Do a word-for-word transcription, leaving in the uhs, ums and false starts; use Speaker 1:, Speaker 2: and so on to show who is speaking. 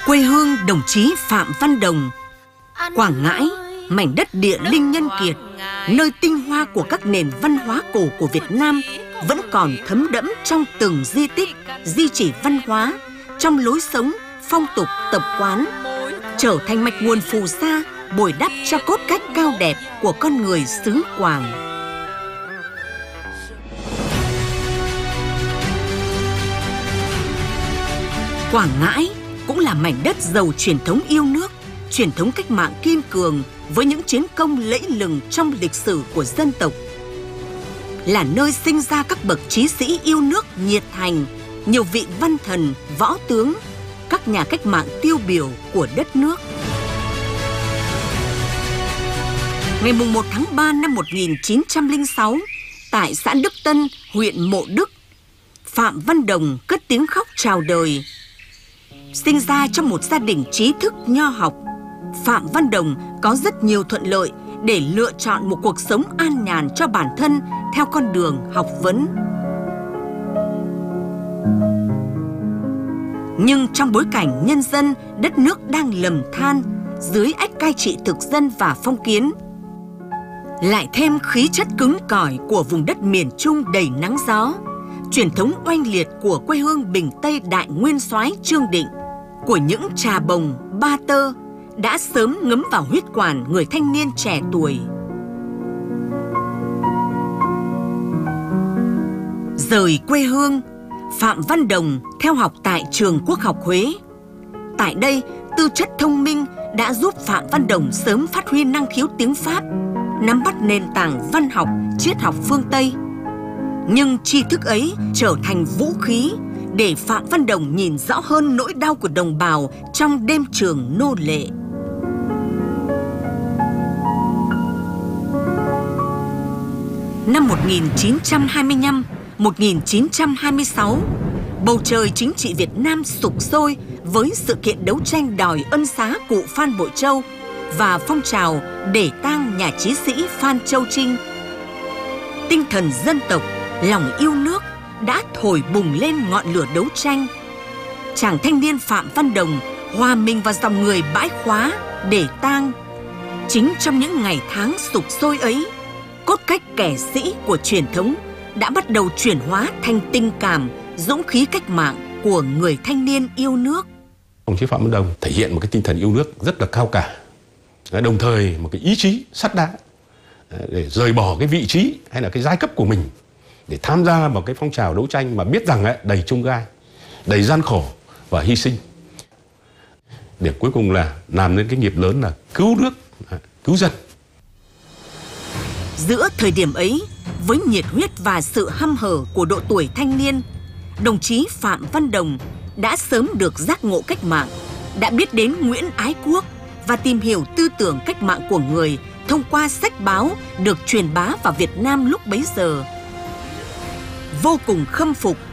Speaker 1: Quê hương đồng chí Phạm Văn Đồng, Quảng Ngãi, mảnh đất địa linh nhân kiệt, nơi tinh hoa của các nền văn hóa cổ của Việt Nam vẫn còn thấm đẫm trong từng di tích, di chỉ văn hóa, trong lối sống, phong tục, tập quán, trở thành mạch nguồn phù sa, bồi đắp cho cốt cách cao đẹp của con người xứ Quảng. Quảng Ngãi cũng là mảnh đất giàu truyền thống yêu nước, truyền thống cách mạng kiên cường với những chiến công lẫy lừng trong lịch sử của dân tộc. Là nơi sinh ra các bậc chí sĩ yêu nước nhiệt thành, nhiều vị văn thần, võ tướng, các nhà cách mạng tiêu biểu của đất nước. Ngày một tháng ba năm một nghìn chín trăm lẻ sáu, tại xã Đức Tân, huyện Mộ Đức, Phạm Văn Đồng cất tiếng khóc chào đời. Sinh ra trong một gia đình trí thức nho học, Phạm Văn Đồng có rất nhiều thuận lợi để lựa chọn một cuộc sống an nhàn cho bản thân theo con đường học vấn. Nhưng trong bối cảnh nhân dân, đất nước đang lầm than dưới ách cai trị thực dân và phong kiến, lại thêm khí chất cứng cỏi của vùng đất miền Trung đầy nắng gió, truyền thống oanh liệt của quê hương Bình Tây đại nguyên soái Trương Định, của những trà bồng, ba tơ đã sớm ngấm vào huyết quản người thanh niên trẻ tuổi. Rời quê hương, Phạm Văn Đồng theo học tại Trường Quốc học Huế. Tại đây, tư chất thông minh đã giúp Phạm Văn Đồng sớm phát huy năng khiếu tiếng Pháp, nắm bắt nền tảng văn học, triết học phương Tây. Nhưng tri thức ấy trở thành vũ khí để Phạm Văn Đồng nhìn rõ hơn nỗi đau của đồng bào trong đêm trường nô lệ. Năm một nghìn chín trăm hai mươi lăm - một nghìn chín trăm hai mươi sáu, bầu trời chính trị Việt Nam sục sôi với sự kiện đấu tranh đòi ân xá cụ Phan Bội Châu và phong trào để tang nhà chí sĩ Phan Châu Trinh. Tinh thần dân tộc, lòng yêu nước đã thổi bùng lên ngọn lửa đấu tranh. Chàng thanh niên Phạm Văn Đồng hòa mình vào dòng người bãi khóa để tang. Chính trong những ngày tháng sục sôi ấy, cốt cách kẻ sĩ của truyền thống đã bắt đầu chuyển hóa thành tình cảm, dũng khí cách mạng của người thanh niên yêu nước.
Speaker 2: Đồng chí Phạm Văn Đồng thể hiện một cái tinh thần yêu nước rất là cao cả, đồng thời một cái ý chí sắt đá để rời bỏ cái vị trí hay là cái giai cấp của mình để tham gia vào cái phong trào đấu tranh mà biết rằng ấy, đầy chông gai, đầy gian khổ và hy sinh, để cuối cùng là làm nên cái nghiệp lớn là cứu nước, cứu dân.
Speaker 1: Giữa thời điểm ấy, với nhiệt huyết và sự hăm hở của độ tuổi thanh niên, đồng chí Phạm Văn Đồng đã sớm được giác ngộ cách mạng, đã biết đến Nguyễn Ái Quốc và tìm hiểu tư tưởng cách mạng của người thông qua sách báo được truyền bá vào Việt Nam lúc bấy giờ. Vô cùng khâm phục